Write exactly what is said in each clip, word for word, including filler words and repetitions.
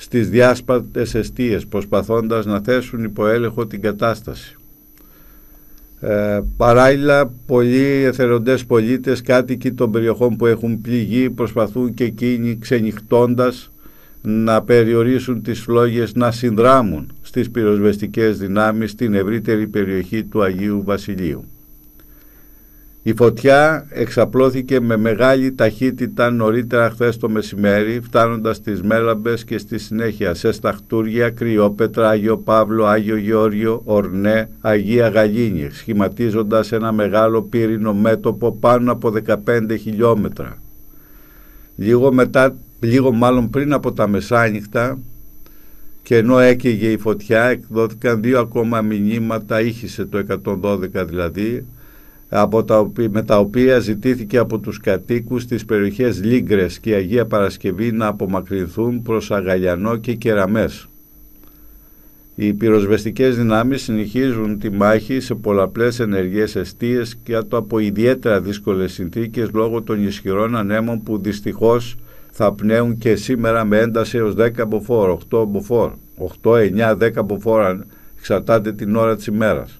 στις διάσπαρτες εστίες, προσπαθώντας να θέσουν υπό έλεγχο την κατάσταση. Ε, παράλληλα, πολλοί εθελοντές πολίτες, κάτοικοι των περιοχών που έχουν πληγεί, προσπαθούν και εκείνοι ξενυχτώντας να περιορίσουν τις φλόγες, να συνδράμουν στις πυροσβεστικές δυνάμεις στην ευρύτερη περιοχή του Αγίου Βασιλείου. Η φωτιά εξαπλώθηκε με μεγάλη ταχύτητα νωρίτερα χθες το μεσημέρι, φτάνοντας στις Μέλαμπες και στη συνέχεια σε Σταχτούρια, Κρυόπετρα, Άγιο Παύλο, Άγιο Γεώργιο, Ορνέ, Αγία Γαλήνη, σχηματίζοντας ένα μεγάλο πύρινο μέτωπο πάνω από δεκαπέντε χιλιόμετρα. Λίγο μετά, λίγο μάλλον πριν από τα μεσάνυχτα, και ενώ έκαιγε η φωτιά, εκδόθηκαν δύο ακόμα μηνύματα, ήχησε το εκατόν δώδεκα δηλαδή, από τα οποία, με τα οποία ζητήθηκε από τους κατοίκους στις περιοχές Λίγκρες και Αγία Παρασκευή να απομακρυνθούν προς Αγαλιανό και Κεραμές. Οι πυροσβεστικές δυνάμεις συνεχίζουν τη μάχη σε πολλαπλές ενεργές εστίες και από ιδιαίτερα δύσκολες συνθήκες λόγω των ισχυρών ανέμων που δυστυχώς θα πνέουν και σήμερα με ένταση έως δέκα μποφόρ, οκτώ μποφόρ, οκτώ, εννιά, δέκα μποφόρ, εξαρτάται την ώρα της ημέρας.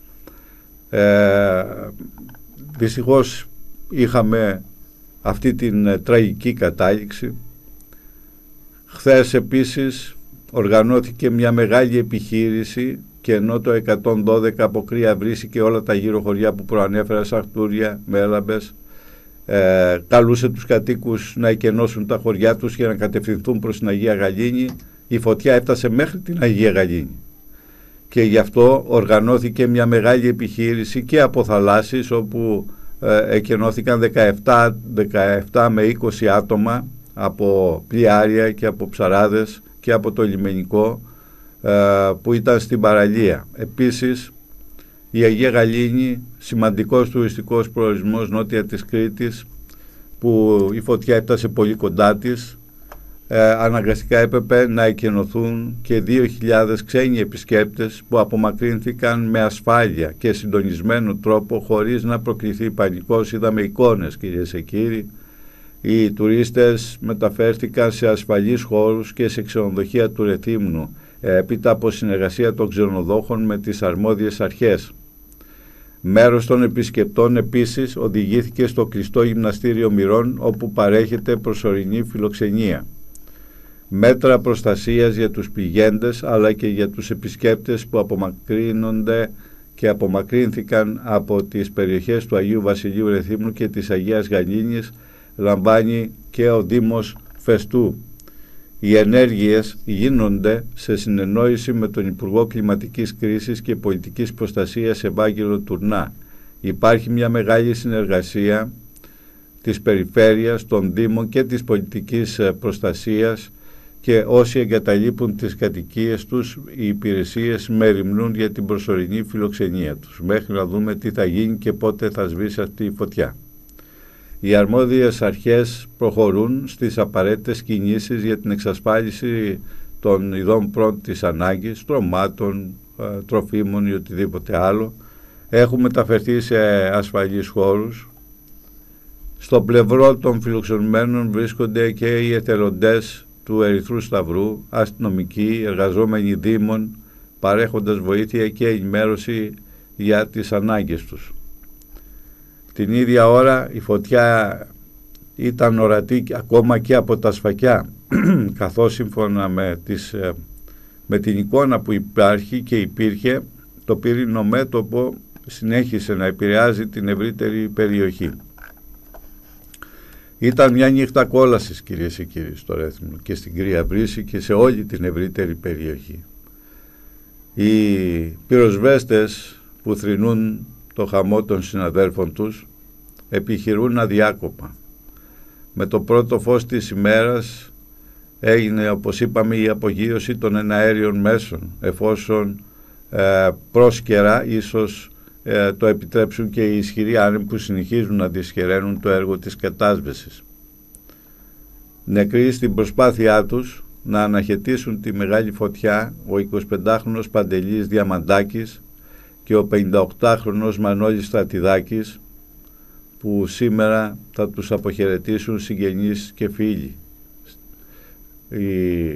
Ε, δυστυχώς είχαμε αυτή την ε, τραγική κατάληξη. Χθες επίσης οργανώθηκε μια μεγάλη επιχείρηση και ενώ το εκατόν δώδεκα αποκρύα βρίσκει όλα τα γύρω χωριά που προανέφερα, Σαχτούρια, Μέλαμπες, ε, καλούσε τους κατοίκους να εκενώσουν τα χωριά τους για να κατευθυνθούν προς την Αγία Γαλήνη. Η φωτιά έφτασε μέχρι την Αγία Γαλήνη και γι' αυτό οργανώθηκε μια μεγάλη επιχείρηση και από θαλάσσης, όπου ε, εκενώθηκαν δεκαεπτά, δεκαεπτά με είκοσι άτομα από πλοιάρια και από ψαράδες και από το λιμενικό ε, που ήταν στην παραλία. Επίσης η Αγία Γαλήνη, σημαντικός τουριστικός προορισμός νότια της Κρήτης, που η φωτιά έφτασε πολύ κοντά της, Ε, αναγκαστικά έπρεπε να εκενωθούν και δύο χιλιάδες ξένοι επισκέπτες που απομακρύνθηκαν με ασφάλεια και συντονισμένο τρόπο χωρίς να προκληθεί πανικός. Είδαμε εικόνες, κυρίες και κύριοι. Οι τουρίστες μεταφέρθηκαν σε ασφαλείς χώρους και σε ξενοδοχεία του Ρεθύμνου έπειτα από συνεργασία των ξενοδόχων με τις αρμόδιες αρχές. Μέρος των επισκεπτών επίσης οδηγήθηκε στο κλειστό γυμναστήριο Μυρών, όπου παρέχεται προσωρινή φιλοξενία. Μέτρα προστασίας για τους πληγέντες αλλά και για τους επισκέπτες που απομακρύνονται και απομακρύνθηκαν από τις περιοχές του Αγίου Βασιλείου Ρεθύμνου και της Αγίας Γαλήνης λαμβάνει και ο Δήμος Φεστού. Οι ενέργειες γίνονται σε συνεννόηση με τον Υπουργό Κλιματικής Κρίσης και Πολιτικής Προστασίας Ευάγγελο Τουρνά. Υπάρχει μια μεγάλη συνεργασία της Περιφέρειας, των Δήμων και της Πολιτικής Προστασίας, και όσοι εγκαταλείπουν τις κατοικίες τους, οι υπηρεσίες μεριμνούν για την προσωρινή φιλοξενία τους, μέχρι να δούμε τι θα γίνει και πότε θα σβήσει αυτή η φωτιά. Οι αρμόδιες αρχές προχωρούν στις απαραίτητες κινήσεις για την εξασφάλιση των ειδών πρώτης ανάγκης, τρομάτων, τροφίμων ή οτιδήποτε άλλο. Έχουν μεταφερθεί σε ασφαλείς χώρους. Στο πλευρό των φιλοξενουμένων βρίσκονται και οι εθελοντές του Ερυθρού Σταυρού, αστυνομικοί, εργαζόμενοι δήμων, παρέχοντας βοήθεια και ενημέρωση για τις ανάγκες τους. Την ίδια ώρα η φωτιά ήταν ορατή ακόμα και από τα σφακιά, καθώς σύμφωνα με, τις, με την εικόνα που υπάρχει και υπήρχε, το πύρινο μέτωπο συνέχισε να επηρεάζει την ευρύτερη περιοχή. Ήταν μια νύχτα κόλασης, κυρίες και κύριοι, στο Ρέθυμνο και στην Κρύα Βρύση και σε όλη την ευρύτερη περιοχή. Οι πυροσβέστες που θρηνούν το χαμό των συναδέλφων τους επιχειρούν αδιάκοπα. Με το πρώτο φως της ημέρας έγινε, όπως είπαμε, η απογείωση των εναέριων μέσων, εφόσον ε, πρόσκαιρα ίσως ε, το επιτρέψουν και οι ισχυροί άνεμοι που συνεχίζουν να δυσχεραίνουν το έργο της κατάσβεσης. Νεκροί στην προσπάθειά τους να αναχαιτήσουν τη μεγάλη φωτιά ο εικοσιπεντάχρονος Παντελής Διαμαντάκης και ο πενηνταοκτάχρονος Μανώλης Στρατιδάκης, που σήμερα θα τους αποχαιρετήσουν συγγενείς και φίλοι. Η